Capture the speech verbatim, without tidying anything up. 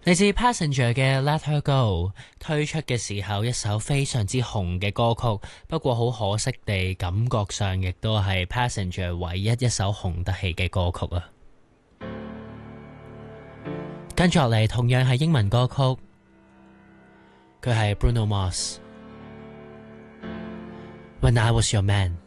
嚟自 Passenger 嘅 Let Her Go 推出嘅時候一首非常之紅嘅歌曲，不過好可惜地感覺上亦都係 Passenger 唯一一首紅得起嘅歌曲啊。跟住落嚟同樣係英文歌曲，佢係 Bruno Mars When I Was Your Man。